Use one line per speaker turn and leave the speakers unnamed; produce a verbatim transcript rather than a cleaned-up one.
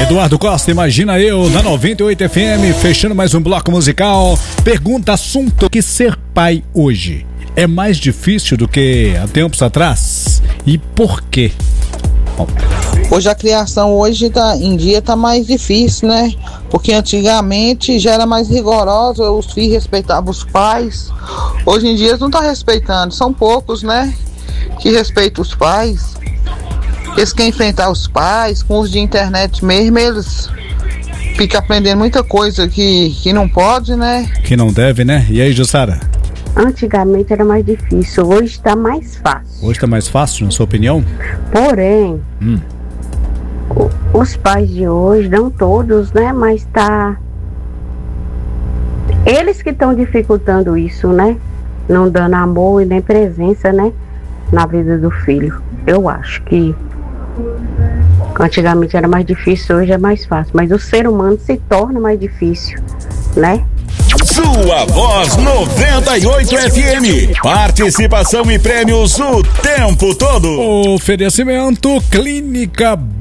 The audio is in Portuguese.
Eduardo Costa, imagina eu, na noventa e oito F M, fechando mais um bloco musical. Pergunta, assunto: que ser pai hoje é mais difícil do que há tempos atrás? E por quê? Bom.
Hoje a criação hoje tá, em dia tá mais difícil, né? Porque antigamente já era mais rigorosa, os filhos respeitavam os pais. Hoje em dia eles não estão respeitando, são poucos, né? Que respeitam os pais. Eles querem enfrentar os pais, com os de internet mesmo, eles ficam aprendendo muita coisa que, que não pode, né?
Que não deve, né? E aí, Jussara?
Antigamente era mais difícil, hoje está mais fácil.
Hoje está mais fácil, na sua opinião?
Porém,
hum.
o, os pais de hoje, não todos, né? Mas tá... eles que estão dificultando isso, né? Não dando amor e nem presença, né? Na vida do filho. Eu acho que antigamente era mais difícil, hoje é mais fácil. Mas o ser humano se torna mais difícil, né?
Sua Voz noventa e oito F M. Participação e prêmios o tempo todo.
Oferecimento Clínica